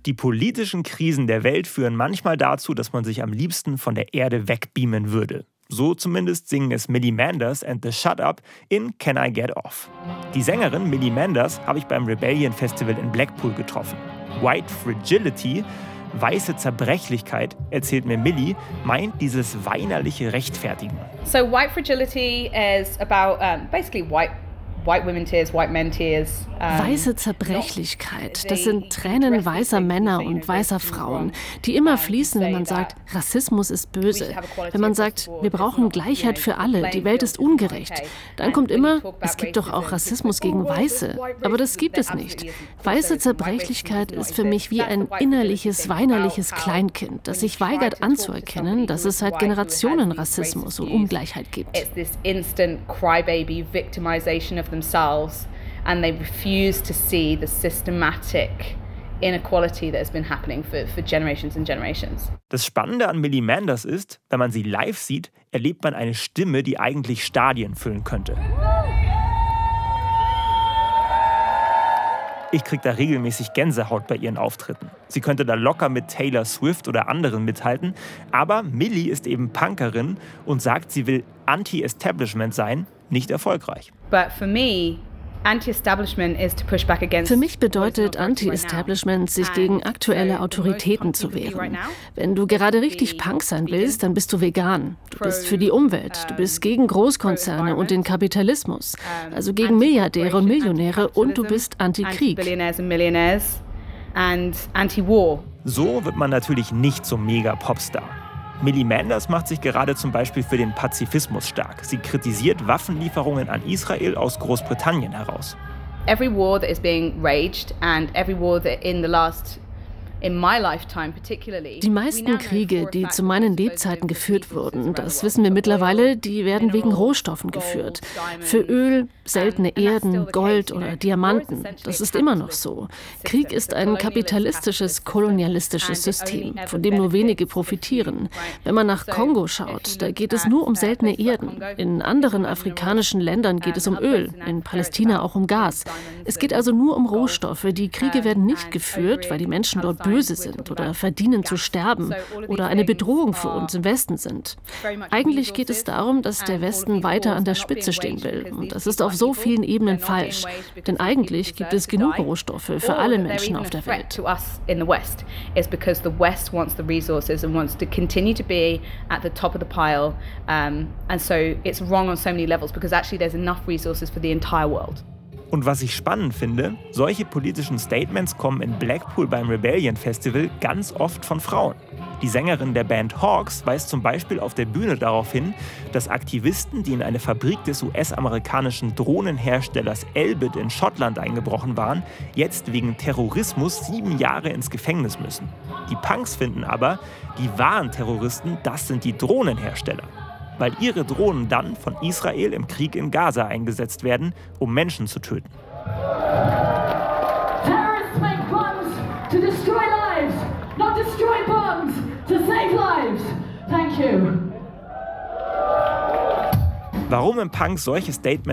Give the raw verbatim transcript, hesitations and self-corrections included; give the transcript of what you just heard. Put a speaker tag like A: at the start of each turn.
A: Die politischen Krisen der Welt führen manchmal dazu, dass man sich am liebsten von der Erde wegbeamen würde. So zumindest singen es Millie Manders and the Shut Up in Can I Get Off. Die Sängerin Millie Manders habe ich beim Rebellion Festival in Blackpool getroffen. White Fragility, weiße Zerbrechlichkeit, erzählt mir Millie, meint dieses weinerliche Rechtfertigen.
B: So white fragility is about um, basically white White women tears, white men tears.
C: Weiße Zerbrechlichkeit, das sind Tränen weißer Männer und weißer Frauen, die immer fließen, wenn man sagt, Rassismus ist böse. Wenn man sagt, wir brauchen Gleichheit für alle, die Welt ist ungerecht. Dann kommt immer, es gibt doch auch Rassismus gegen Weiße. Aber das gibt es nicht. Weiße Zerbrechlichkeit ist für mich wie ein innerliches, weinerliches Kleinkind, das sich weigert anzuerkennen, dass es seit Generationen Rassismus und Ungleichheit gibt.
B: Themselves, and they refuse to see the systematic inequality that has been happening for, for generations and generations.
A: Das Spannende an Millie Manders ist, wenn man sie live sieht, erlebt man eine Stimme, die eigentlich Stadien füllen könnte. Ich kriege da regelmäßig Gänsehaut bei ihren Auftritten. Sie könnte da locker mit Taylor Swift oder anderen mithalten, aber Millie ist eben Punkerin und sagt, sie will Anti-Establishment sein, nicht erfolgreich.
B: But for me, Anti-Establishment is to push back against.
C: Für mich bedeutet Anti-Establishment, sich gegen aktuelle Autoritäten zu wehren. Wenn du gerade richtig Punk sein willst, dann bist du vegan. Du bist für die Umwelt, du bist gegen Großkonzerne und den Kapitalismus, also gegen Milliardäre und Millionäre, und du bist Anti-Krieg.
A: So wird man natürlich nicht zum Mega-Popstar. Millie Manders macht sich gerade zum Beispiel für den Pazifismus stark. Sie kritisiert Waffenlieferungen an Israel aus Großbritannien heraus.
B: Every war that is being waged and every war that in the last
C: Die meisten Kriege, die zu meinen Lebzeiten geführt wurden, das wissen wir mittlerweile, die werden wegen Rohstoffen geführt. Für Öl, seltene Erden, Gold oder Diamanten. Das ist immer noch so. Krieg ist ein kapitalistisches, kolonialistisches System, von dem nur wenige profitieren. Wenn man nach Kongo schaut, da geht es nur um seltene Erden. In anderen afrikanischen Ländern geht es um Öl, in Palästina auch um Gas. Es geht also nur um Rohstoffe. Die Kriege werden nicht geführt, weil die Menschen dort böse sind oder verdienen zu sterben oder eine Bedrohung für uns im Westen sind. Eigentlich geht es darum, dass der Westen weiter an der Spitze stehen will. Und das ist auf so vielen Ebenen falsch. Denn eigentlich gibt es genug Rohstoffe für alle Menschen auf der Welt.
A: Und was ich spannend finde, solche politischen Statements kommen in Blackpool beim Rebellion Festival ganz oft von Frauen. Die Sängerin der Band Hawks weist zum Beispiel auf der Bühne darauf hin, dass Aktivisten, die in eine Fabrik des U S-amerikanischen Drohnenherstellers Elbit in Schottland eingebrochen waren, jetzt wegen Terrorismus sieben Jahre ins Gefängnis müssen. Die Punks finden aber, die wahren Terroristen, das sind die Drohnenhersteller. Weil ihre Drohnen dann von Israel im Krieg in Gaza eingesetzt werden, um Menschen zu töten.
D: Terrorists make bombs to destroy lives, not destroy bombs to save lives. Thank you.
A: Warum im Punk solche Statements